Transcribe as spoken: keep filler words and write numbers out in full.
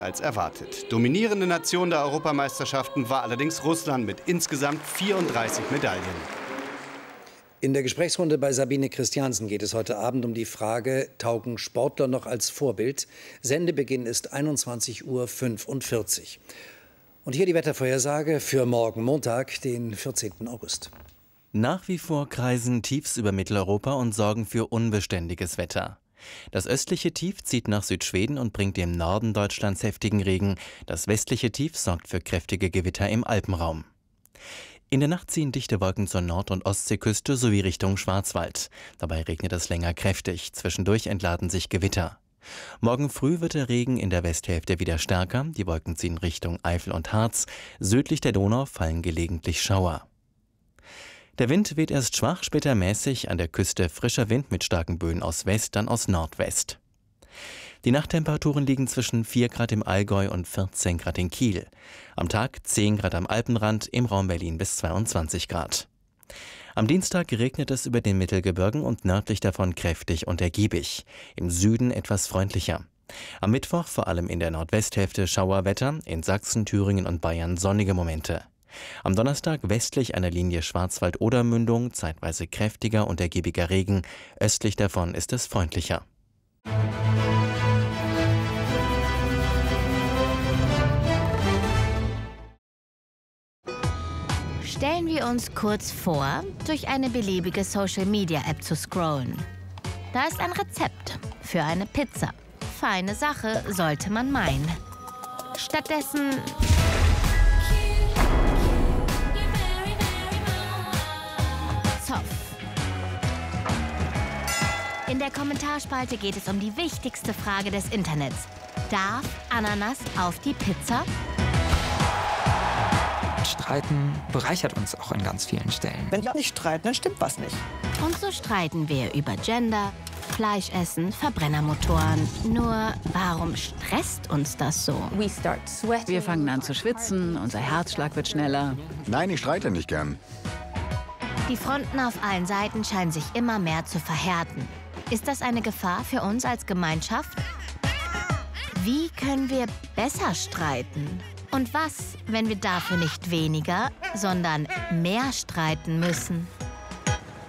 als erwartet. Dominierende Nation der Europameisterschaften war allerdings Russland mit insgesamt vierunddreißig Medaillen. In der Gesprächsrunde bei Sabine Christiansen geht es heute Abend um die Frage, taugen Sportler noch als Vorbild? Sendebeginn ist einundzwanzig Uhr fünfundvierzig. Und hier die Wettervorhersage für morgen Montag, den vierzehnten August. Nach wie vor kreisen Tiefs über Mitteleuropa und sorgen für unbeständiges Wetter. Das östliche Tief zieht nach Südschweden und bringt im Norden Deutschlands heftigen Regen. Das westliche Tief sorgt für kräftige Gewitter im Alpenraum. In der Nacht ziehen dichte Wolken zur Nord- und Ostseeküste sowie Richtung Schwarzwald. Dabei regnet es länger kräftig. Zwischendurch entladen sich Gewitter. Morgen früh wird der Regen in der Westhälfte wieder stärker. Die Wolken ziehen Richtung Eifel und Harz. Südlich der Donau fallen gelegentlich Schauer. Der Wind weht erst schwach, später mäßig, an der Küste frischer Wind mit starken Böen aus West, dann aus Nordwest. Die Nachttemperaturen liegen zwischen vier Grad im Allgäu und vierzehn Grad in Kiel. Am Tag zehn Grad am Alpenrand, im Raum Berlin bis zweiundzwanzig Grad. Am Dienstag regnet es über den Mittelgebirgen und nördlich davon kräftig und ergiebig. Im Süden etwas freundlicher. Am Mittwoch vor allem in der Nordwesthälfte Schauerwetter, in Sachsen, Thüringen und Bayern sonnige Momente. Am Donnerstag westlich einer Linie Schwarzwald-Oder-Mündung, zeitweise kräftiger und ergiebiger Regen. Östlich davon ist es freundlicher. Stellen wir uns kurz vor, durch eine beliebige Social-Media-App zu scrollen. Da ist ein Rezept für eine Pizza. Feine Sache, sollte man meinen. Stattdessen Zoff. In der Kommentarspalte geht es um die wichtigste Frage des Internets. Darf Ananas auf die Pizza? Streiten bereichert uns auch an ganz vielen Stellen. Wenn wir nicht streiten, dann stimmt was nicht. Und so streiten wir über Gender, Fleischessen, Verbrennermotoren. Nur, warum stresst uns das so? Wir fangen an zu schwitzen, unser Herzschlag wird schneller. Nein, ich streite nicht gern. Die Fronten auf allen Seiten scheinen sich immer mehr zu verhärten. Ist das eine Gefahr für uns als Gemeinschaft? Wie können wir besser streiten? Und was, wenn wir dafür nicht weniger, sondern mehr streiten müssen?